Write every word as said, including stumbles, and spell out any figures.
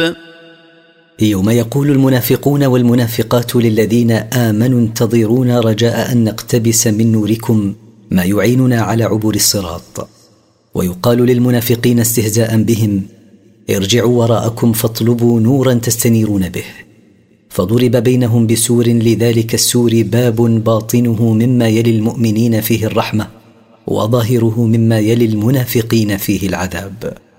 يوم يقول المنافقون والمنافقات للذين آمنوا انتظرونا رجاء أن نقتبس من نوركم ما يعيننا على عبور الصراط. ويقال للمنافقين استهزاء بهم ارجعوا وراءكم فاطلبوا نورا تستنيرون به. فضرب بينهم بسور لذلك السور باب باطنه مما يلي المؤمنين فيه الرحمة وظاهره مما يلي المنافقين فيه العذاب.